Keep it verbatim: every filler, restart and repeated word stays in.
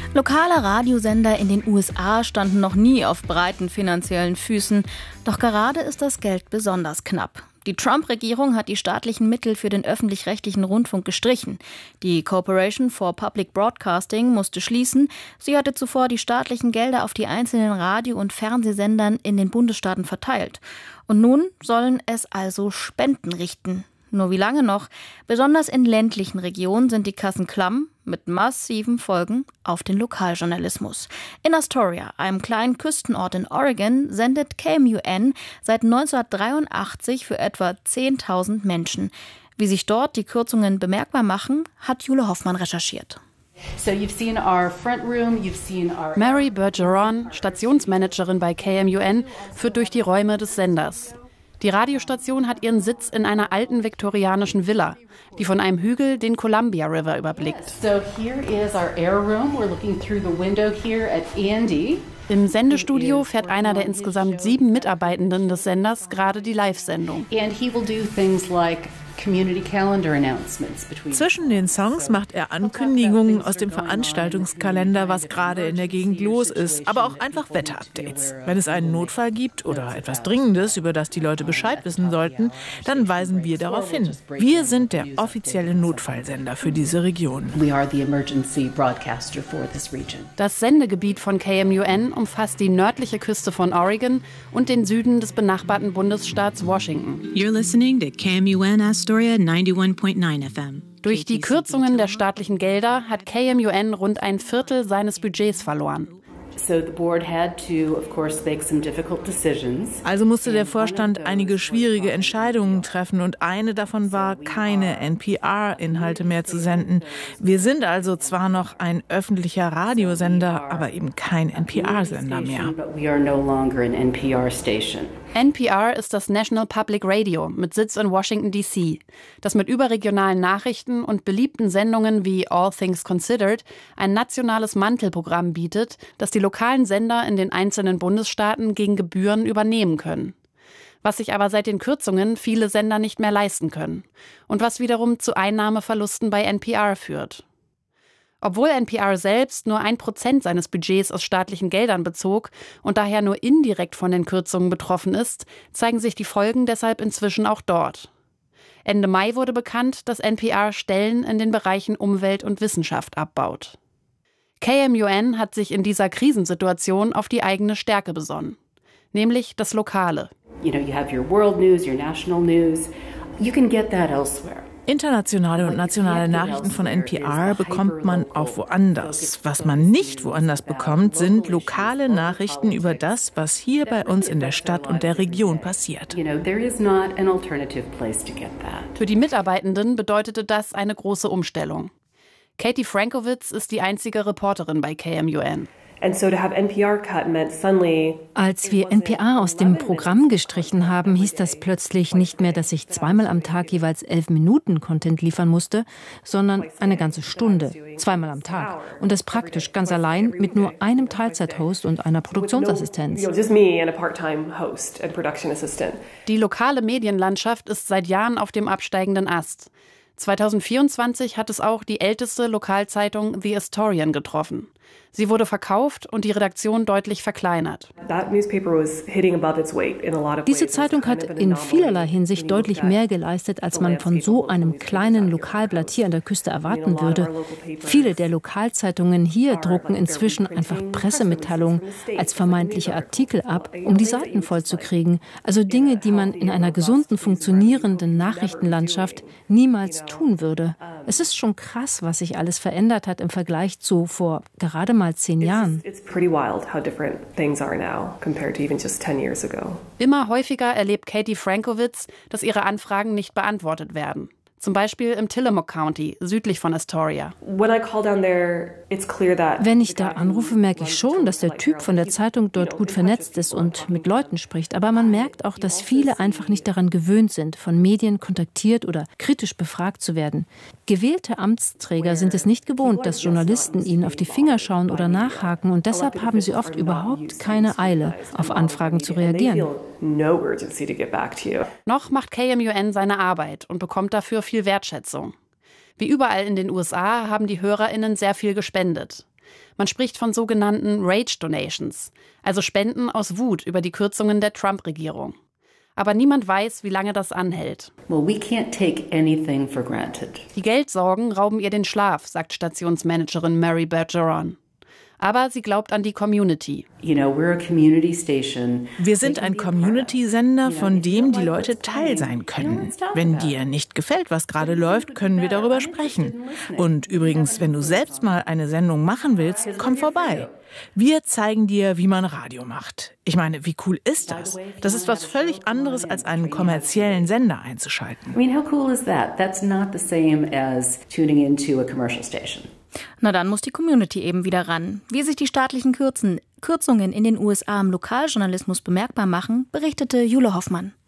Lokale Radiosender in den U S A standen noch nie auf breiten finanziellen Füßen. Doch gerade ist das Geld besonders knapp. Die Trump-Regierung hat die staatlichen Mittel für den öffentlich-rechtlichen Rundfunk gestrichen. Die Corporation for Public Broadcasting musste schließen. Sie hatte zuvor die staatlichen Gelder auf die einzelnen Radio- und Fernsehsendern in den Bundesstaaten verteilt. Und nun sollen es also Spenden richten. Nur wie lange noch? Besonders in ländlichen Regionen sind die Kassen klamm, mit massiven Folgen auf den Lokaljournalismus. In Astoria, einem kleinen Küstenort in Oregon, sendet K M U N seit neunzehnhundertdreiundachtzig für etwa zehntausend Menschen. Wie sich dort die Kürzungen bemerkbar machen, hat Jule Hoffmann recherchiert. So you've seen our front room, you've seen our Mary Bergeron, Stationsmanagerin bei K M U N, führt durch die Räume des Senders. Die Radiostation hat ihren Sitz in einer alten viktorianischen Villa, die von einem Hügel den Columbia River überblickt. So here is our air room. We're looking through the window here at Andy. Im Sendestudio fährt einer der insgesamt sieben Mitarbeitenden des Senders gerade die Live-Sendung. And he will do things like community calendar announcements between. Zwischen den Songs macht er Ankündigungen aus dem Veranstaltungskalender, was gerade in der Gegend los ist, aber auch einfach Wetterupdates. Wenn es einen Notfall gibt oder etwas Dringendes, über das die Leute Bescheid wissen sollten, dann weisen wir darauf hin. Wir sind der offizielle Notfallsender für diese Region. We are the emergency broadcaster for this region. Das Sendegebiet von K M U N umfasst die nördliche Küste von Oregon und den Süden des benachbarten Bundesstaats Washington. You're listening to K M U N Astoria neunundneunzig Komma neun F M. Durch die Kürzungen der staatlichen Gelder hat K M U N rund ein Viertel seines Budgets verloren. So the board had to, of course, make some difficult decisions. Also musste der Vorstand einige schwierige Entscheidungen treffen und eine davon war, keine N P R-Inhalte mehr zu senden. Wir sind also zwar noch ein öffentlicher Radiosender, aber eben kein N P R-Sender mehr. But we are no longer an N P R station. N P R ist das National Public Radio mit Sitz in Washington D C, das mit überregionalen Nachrichten und beliebten Sendungen wie All Things Considered ein nationales Mantelprogramm bietet, das die lokalen Sender in den einzelnen Bundesstaaten gegen Gebühren übernehmen können. Was sich aber seit den Kürzungen viele Sender nicht mehr leisten können und was wiederum zu Einnahmeverlusten bei N P R führt. Obwohl N P R selbst nur ein Prozent seines Budgets aus staatlichen Geldern bezog und daher nur indirekt von den Kürzungen betroffen ist, zeigen sich die Folgen deshalb inzwischen auch dort. Ende Mai wurde bekannt, dass N P R Stellen in den Bereichen Umwelt und Wissenschaft abbaut. K M U N hat sich in dieser Krisensituation auf die eigene Stärke besonnen, nämlich das Lokale. You know, you have your world news, your national news. You can get that elsewhere. Internationale und nationale Nachrichten von N P R bekommt man auch woanders. Was man nicht woanders bekommt, sind lokale Nachrichten über das, was hier bei uns in der Stadt und der Region passiert. Für die Mitarbeitenden bedeutete das eine große Umstellung. Katie Frankowitz ist die einzige Reporterin bei K M U N. Als wir N P R aus dem Programm gestrichen haben, hieß das plötzlich nicht mehr, dass ich zweimal am Tag jeweils elf Minuten Content liefern musste, sondern eine ganze Stunde, zweimal am Tag. Und das praktisch ganz allein mit nur einem Teilzeithost und einer Produktionsassistenz. Die lokale Medienlandschaft ist seit Jahren auf dem absteigenden Ast. zweitausendvierundzwanzig hat es auch die älteste Lokalzeitung The Astorian getroffen. Sie wurde verkauft und die Redaktion deutlich verkleinert. Diese Zeitung hat in vielerlei Hinsicht deutlich mehr geleistet, als man von so einem kleinen Lokalblatt hier an der Küste erwarten würde. Viele der Lokalzeitungen hier drucken inzwischen einfach Pressemitteilungen als vermeintliche Artikel ab, um die Seiten vollzukriegen. Also Dinge, die man in einer gesunden, funktionierenden Nachrichtenlandschaft niemals tun würde. Es ist schon krass, was sich alles verändert hat im Vergleich zu vor gerade mal zehn Jahren. Immer häufiger erlebt Katie Frankowitz, dass ihre Anfragen nicht beantwortet werden. Zum Beispiel im Tillamook County, südlich von Astoria. Wenn ich da anrufe, merke ich schon, dass der Typ von der Zeitung dort gut vernetzt ist und mit Leuten spricht. Aber man merkt auch, dass viele einfach nicht daran gewöhnt sind, von Medien kontaktiert oder kritisch befragt zu werden. Gewählte Amtsträger sind es nicht gewohnt, dass Journalisten ihnen auf die Finger schauen oder nachhaken. Und deshalb haben sie oft überhaupt keine Eile, auf Anfragen zu reagieren. Noch macht K M U N seine Arbeit und bekommt dafür viel Wertschätzung. Wie überall in den U S A haben die HörerInnen sehr viel gespendet. Man spricht von sogenannten Rage Donations, also Spenden aus Wut über die Kürzungen der Trump-Regierung. Aber niemand weiß, wie lange das anhält. Well, we can't take anything for granted. Die Geldsorgen rauben ihr den Schlaf, sagt Stationsmanagerin Mary Bergeron. Aber sie glaubt an die Community. You know, we're a community station. Wir sind ein Community-Sender, von dem die Leute Teil sein können. Wenn dir nicht gefällt, was gerade läuft, können wir darüber sprechen. Und übrigens, wenn du selbst mal eine Sendung machen willst, komm vorbei. Wir zeigen dir, wie man Radio macht. Ich meine, wie cool ist das? Das ist was völlig anderes, als einen kommerziellen Sender einzuschalten. I mean, how cool is that? That's not the same as tuning into a commercial station. Na dann muss die Community eben wieder ran. Wie sich die staatlichen Kürzen, Kürzungen in den U S A im Lokaljournalismus bemerkbar machen, berichtete Jule Hoffmann.